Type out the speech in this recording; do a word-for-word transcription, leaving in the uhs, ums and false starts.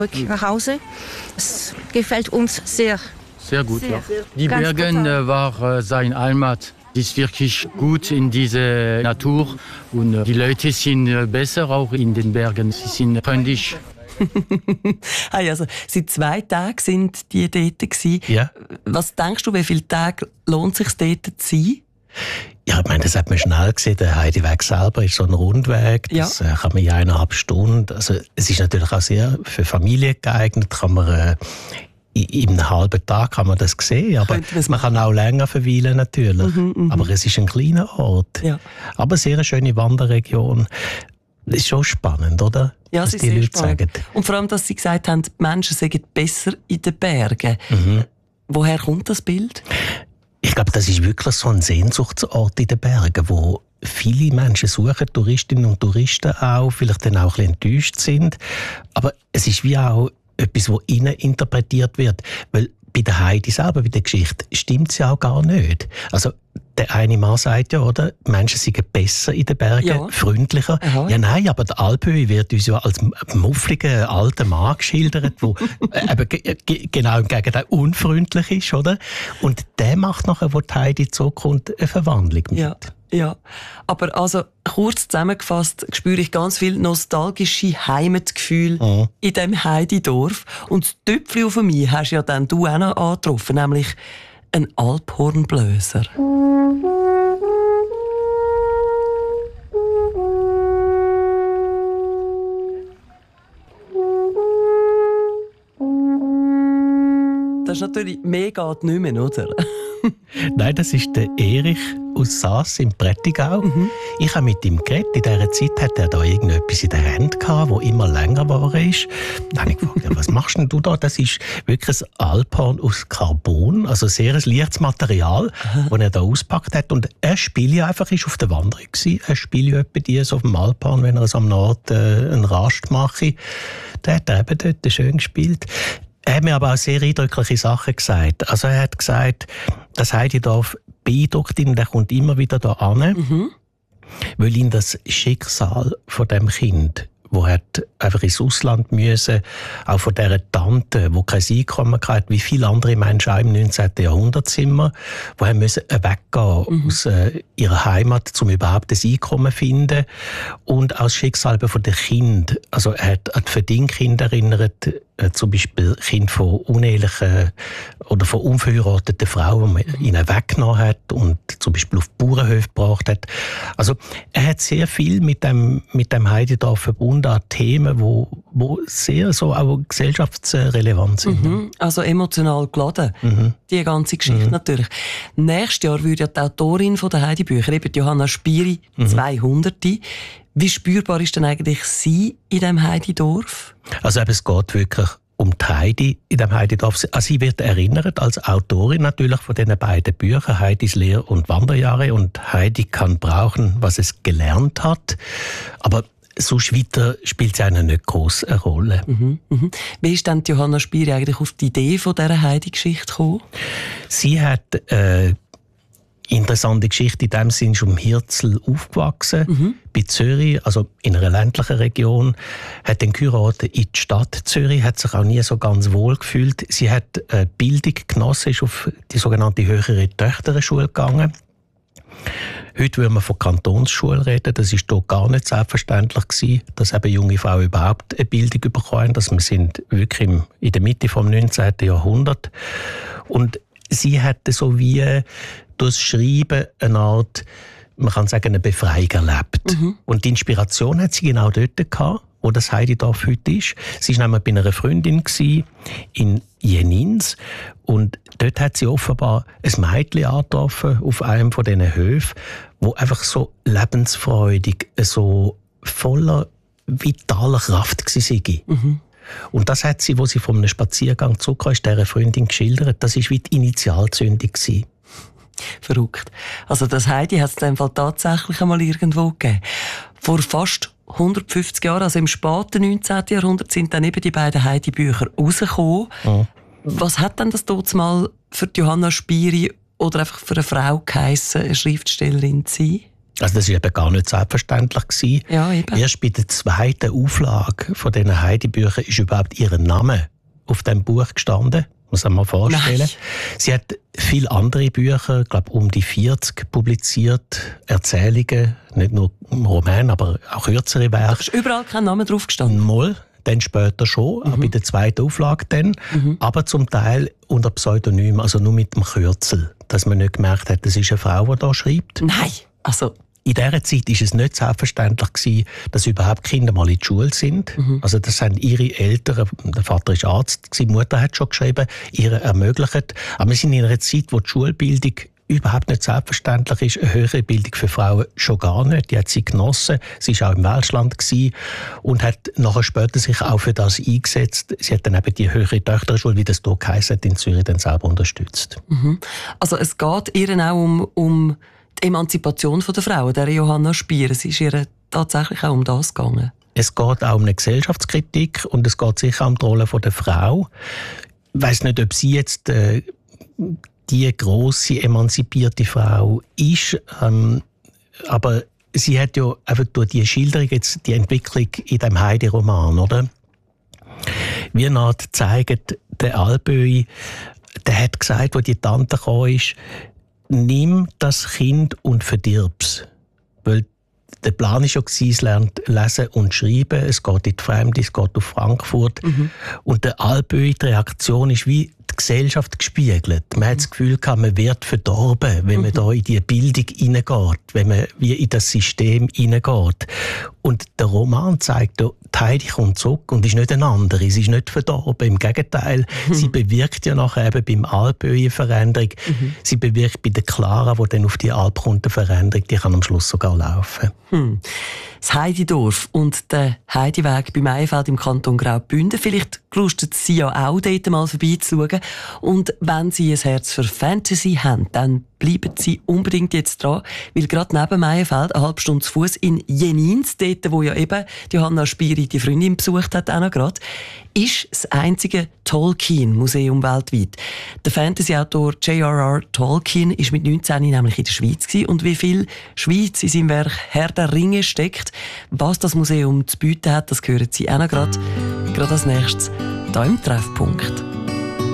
nach Hause. Es gefällt uns sehr. Sehr gut, sehr. Ja. Die Bergen äh, war äh, sein Heimat. Es ist wirklich gut in dieser Natur und äh, die Leute sind äh, besser auch in den Bergen. Sie sind freundlich. Hey, also, seit zwei Tagen sind die dort. Ja. Was denkst du, wie viele Tage lohnt es sich dort zu sein? Ja, ich meine, das hat man schnell gesehen. Der Heideweg selber ist so ein Rundweg. Das ja. äh, kann man in eineinhalb Stunden. Also, es ist natürlich auch sehr für Familien geeignet. Kann man, äh, in einem halben Tag kann man das sehen. Aber man kann auch länger verweilen, natürlich. Mhm, aber es ist ein kleiner Ort. Ja. Aber sehr eine schöne Wanderregion. Das ist schon spannend, oder? Ja, es ist sehr spannend. Sagen. Und vor allem, dass Sie gesagt haben, die Menschen seien besser in den Bergen. Mhm. Woher kommt das Bild? Ich glaube, das ist wirklich so ein Sehnsuchtsort in den Bergen, wo viele Menschen suchen, Touristinnen und Touristen auch, vielleicht dann auch ein bisschen enttäuscht sind. Aber es ist wie auch etwas, das innen interpretiert wird. Weil bei der Heidi selber, bei der Geschichte, stimmt es ja auch gar nicht. Also, der eine Mann sagt ja, oder? Menschen sind besser in den Bergen, ja. freundlicher. Aha. Ja, nein, aber der Alphöhi wird uns ja als muffliger alter Mann geschildert, der eben g- g- genau im Gegenteil unfreundlich ist, oder? Und der macht nachher, wo die Heidi zurückkommt, eine Verwandlung mit. Ja. Ja, aber also kurz zusammengefasst spüre ich ganz viel nostalgische Heimatgefühl mhm. in diesem Heididorf. Und das Tüpfchen auf mich hast ja dann du auch noch angetroffen, nämlich ein Alphornblöser. Das ist natürlich mega nicht mehr, oder? Nein, das ist der Erich aus Saas im Prättigau. Mhm. Ich habe mit ihm geredet. In dieser Zeit hat er da irgendetwas in der Hand gehabt, das immer länger geworden ist. Dann habe ich gefragt, ja, was machst denn du da? Das ist wirklich ein Alphorn aus Carbon, also sehr ein leichtes Material, das er da ausgepackt hat. Und er spielt ja einfach, ist auf der Wanderung gewesen. Er spielt ja etwa die so auf dem Alphorn, wenn er es am Nord äh, einen Rast mache. Da hat er eben dort schön gespielt. Er hat mir aber auch sehr eindrückliche Sachen gesagt. Also er hat gesagt, das Heididorf beeindruckt ihn, der kommt immer wieder da an, mhm. weil ihn das Schicksal von dem Kind, wo hat einfach ins Ausland müssen, auch von dieser Tante, die kein Einkommen hatte, wie viele andere Menschen auch im neunzehnten Jahrhundert sind wir, die haben müssen weggehen mhm. aus äh, ihrer Heimat, um überhaupt ein Einkommen zu finden. Und auch das Schicksal von den Kindern. Also er hat an die Verdingkinder erinnert, äh, zum Beispiel Kinder von unehelichen oder von unverheirateten Frauen, die man ihnen weggenommen hat und zum Beispiel auf Bauernhöfe gebracht hat. Also er hat sehr viel mit dem, mit dem Heididorf verbunden, an Themen, wo, wo sehr so auch gesellschaftsrelevant sind. Mhm, also emotional geladen, mhm. die ganze Geschichte mhm. natürlich. Nächstes Jahr würde ja die Autorin von der Heidi-Bücher, eben Johanna Spiri, mhm. zweihundert. Wie spürbar ist denn eigentlich sie in diesem Heididorf? Also eben, es geht wirklich um die Heidi in dem Heididorf. Also sie wird erinnert als Autorin natürlich von diesen beiden Büchern, Heidis Lehr- und Wanderjahre und Heidi kann brauchen, was es gelernt hat. Aber sonst weiter spielt sie eine nicht gross eine Rolle. Mhm, mhm. Wie ist denn Johanna Spiri eigentlich auf die Idee von dieser Heidi-Geschichte gekommen? Sie hat äh, interessante Geschichte in dem Sinn, schon im Hirzel aufgewachsen, mhm. bei Zürich, also in einer ländlichen Region, hat den geheiratet in die Stadt Zürich, hat sich auch nie so ganz wohl gefühlt. Sie hat äh, Bildung genossen, ist auf die sogenannte höhere Töchterschule gegangen. Heute würde man von Kantonsschule reden. Das war dort gar nicht selbstverständlich gewesen, dass eben junge Frauen überhaupt eine Bildung bekommen. Dass wir sind wirklich in der Mitte des neunzehnten Jahrhunderts. Und sie hatte so wie durch das Schreiben eine Art, man kann sagen, eine Befreiung erlebt. Mhm. Und die Inspiration hat sie genau dort gehabt, wo das Heididorf heute ist. Sie war nämlich bei einer Freundin in Jenins und dort hat sie offenbar ein Mädchen angetroffen auf einem von diesen Höfen, wo einfach so lebensfreudig, so voller vitaler Kraft war. Mhm. Und das hat sie, wo sie von einem Spaziergang zurückkam, dieser Freundin geschildert. Das war wie die Initialzündung. Verrückt. Also das Heidi hat es in dem Fall tatsächlich einmal irgendwo gegeben. Vor fast hundertfünfzig Jahren, also im späten neunzehnten Jahrhundert, sind dann eben die beiden Heidi-Bücher rausgekommen. Mhm. Was hat denn das dort mal für Johanna Spiri oder einfach für eine Frau geheissen, eine Schriftstellerin zu sein? Also das war eben gar nicht selbstverständlich gewesen. Ja, eben. Erst bei der zweiten Auflage von diesen Heidi-Büchern ist überhaupt ihr Name auf dem Buch gestanden. Muss man mal vorstellen. Nein. Sie hat viele andere Bücher, ich glaube um die vierzig publiziert, Erzählungen, nicht nur Romane, aber auch kürzere Werke. Da ist überall kein Name drauf gestanden? Mal, dann später schon, mhm. auch bei der zweiten Auflage dann, mhm. aber zum Teil unter Pseudonym, also nur mit dem Kürzel, dass man nicht gemerkt hat, das ist eine Frau, die da schreibt. Nein, also... In dieser Zeit war es nicht selbstverständlich gewesen, dass überhaupt Kinder mal in die Schule sind. Mhm. Also das haben ihre Eltern, der Vater war Arzt, die Mutter hat schon geschrieben, ihr ermöglicht. Aber wir sind in einer Zeit, wo die Schulbildung überhaupt nicht selbstverständlich ist. Eine höhere Bildung für Frauen schon gar nicht. Die hat sie genossen. Sie war auch im Welschland gewesen und hat nachher später sich auch für das eingesetzt. Sie hat dann eben die höhere Töchterschule, wie das hier geheißen hat, in Zürich dann selber unterstützt. Mhm. Also es geht ihr auch um... um die Emanzipation der Frauen, der Johanna Spier. Es ist ihr tatsächlich auch um das gegangen. Es geht auch um eine Gesellschaftskritik und es geht sicher um die Rolle der Frau. Ich weiss nicht, ob sie jetzt äh, die grosse, emanzipierte Frau ist, ähm, aber sie hat ja einfach durch die Schilderung jetzt die Entwicklung in dem Heidi-Roman, oder? Wie er zeigt, der Alböi, der hat gesagt, wo die Tante kam, ist, nimm das Kind und verdirb's. Weil der Plan war ja, es lernt lesen und schreiben, es geht in die Fremde, es geht auf Frankfurt. Mhm. Und der Alböi, die Reaktion ist wie die Gesellschaft gespiegelt. Man mhm. hat das Gefühl gehabt, man wird verdorben, wenn mhm. man da in die Bildung hineingeht, wenn man wie in das System hineingeht. Und der Roman zeigt, die Heidi kommt zurück und ist nicht eine andere, sie ist nicht verdorben. Im Gegenteil, mhm. sie bewirkt ja nachher eben beim Alböi eine Veränderung. Mhm. Sie bewirkt bei der Clara, die dann auf die Alp kommt, eine Veränderung, die kann am Schluss sogar laufen. Hm. Das Heididorf und der Heidiweg bei Mayfeld im Kanton Graubünden. Vielleicht gelustet Sie ja auch dort mal vorbeizuschauen. Und wenn Sie ein Herz für Fantasy haben, dann bleiben Sie unbedingt jetzt dran, weil gerade neben Mayfeld, eine halbe Stunde zu Fuss in Jenins, dort, wo ja eben Johanna Spiri die Freundin besucht hat, auch noch gerade, ist das einzige Tolkien-Museum weltweit. Der Fantasy-Autor J R R Tolkien ist mit neunzehn nämlich in der Schweiz gewesen. Und wie viel Schweiz in seinem Werk Herr der Ringe steckt, was das Museum zu bieten hat, das hören Sie auch noch gerade, gerade als nächstes hier im Treffpunkt.